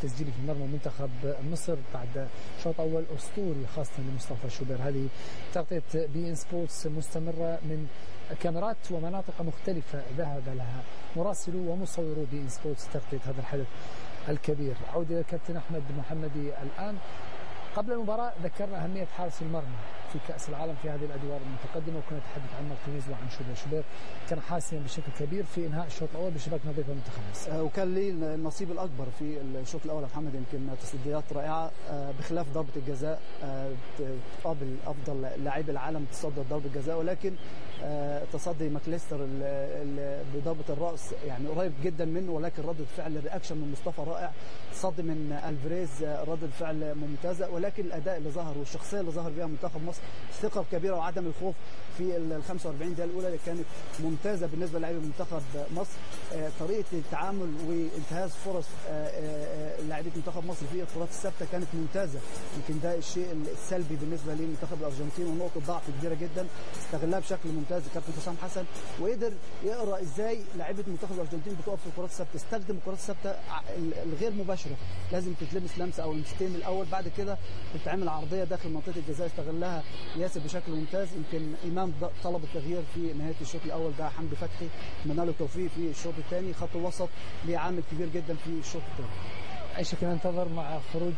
التسجيلي في مرمى منتخب مصر بعد شوط أول أسطوري خاصة لمصطفى شوبير. هذه تغطية بي إن سبورتس مستمرة من كاميرات ومناطق مختلفة ذهب لها مراسلو ومصورو بي إن سبورتس تغطية هذا الحدث الكبير. عودة إلى الكابتن أحمد محمدي الآن. قبل المباراة ذكرنا أهمية حارس المرمى في كأس العالم في هذه الأدوار المتقدمة، وكنا نتحدث عن مارتينيز وعن شوبير كان حاسما بشكل كبير في إنهاء الشوط الأول بشباك نظيفة المنتخب مصر. وكان لي النصيب الأكبر في الشوط الأول محمد، يمكن تصديات رائعة بخلاف ضربة الجزاء تقابل أفضل لاعب العالم تصدى ضربة الجزاء، ولكن تصدي ماكليستر بضربة الرأس يعني قريب جدا منه، ولكن ردة فعل الرياكشن من مصطفى رائع، تصدي من ألفاريز ردة فعل ممتازة، ولكن الأداء اللي ظهر والشخصية اللي ظهر بها منتخب مصر، الثقة الكبيرة وعدم الخوف في ال 45 دقيقة الأولى اللي كانت ممتازة بالنسبة للاعبي منتخب مصر. طريقة التعامل وانتهاز فرص لاعبي منتخب مصر في الكرات الثابتة كانت ممتازة، يمكن ده الشيء السلبي بالنسبة لمنتخب الأرجنتين ونقطة ضعف كبيرة جدا استغلها بشكل ممتاز الكابتن حسام حسن، وقدر يقرأ ازاي لاعبي منتخب الأرجنتين بتقف في الكرات الثابتة، استخدم الكرات الثابتة الغير مباشرة، لازم تتلمس لمسة أو لمستين الأول، بعد كده تتعمل عرضية داخل منطقة الجزاء استغلها ياسر بشكل ممتاز. يمكن إمام طلب التغيير في نهاية الشوط الأول، ده حمدي فتحي اتمنى له التوفيق في الشوط الثاني، خط الوسط ليه عامل كبير جدا في الشوط الثاني. ايش كنا ننتظر مع خروج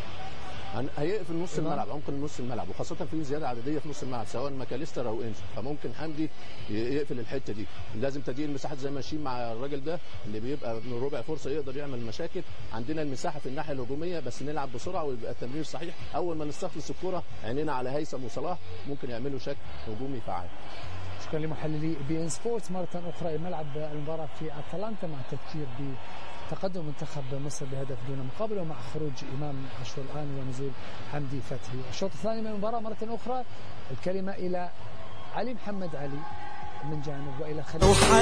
هيقفل نص الملعب، ممكن نص الملعب، وخاصه في زياده عدديه في نص الملعب سواء ماكاليستر او انزو، فممكن حمدي يقفل الحته دي. لازم تضييق المساحات زي ما ماشيين مع الراجل ده اللي بيبقى من ربع فرصه يقدر يعمل مشاكل. عندنا المساحه في الناحيه الهجوميه بس نلعب بسرعه ويبقى التمرير صحيح. اول ما نستخلص الكره عينينا على هيثم وصلاح ممكن يعملوا شكل هجومي فعال. شكرا لمحللي بي ان سبورتس. مره اخرى ملعب المباراه في اتلانتا مع التفكير بتقدم منتخب مصر بهدف دون مقابل، ومع خروج امام عاشور الان ونزول حمدي فتحي. الشوط الثاني من المباراه مره اخرى الكلمه الى علي محمد علي من جانب والى خالد